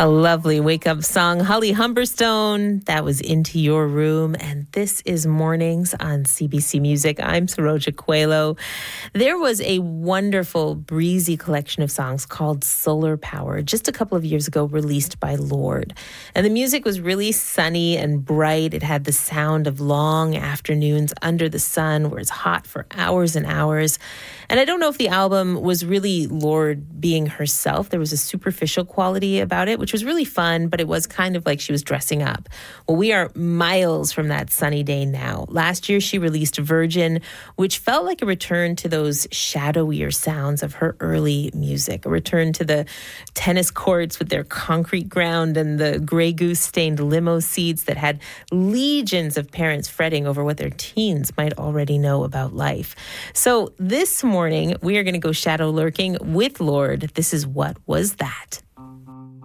A lovely wake-up song. Holly Humberstone, that was Into Your Room. And this is Mornings on CBC Music. I'm Saroja Coelho. There was a wonderful, breezy collection of songs called Solar Power, just a couple of years ago, released by Lorde. And the music was really sunny and bright. It had the sound of long afternoons under the sun where it's hot for hours and hours. And I don't know if the album was really Lorde being herself. There was a superficial quality about it, which was really fun, but it was kind of like she was dressing up. Well, we are miles from that sunny day now. Last year, she released Virgin, which felt like a return to those shadowier sounds of her early music, a return to the tennis courts with their concrete ground and the Grey Goose-stained limo seats that had legions of parents fretting over what their teens might already know about life. So this morning, we are going to go shadow lurking with Lorde. This is What Was That?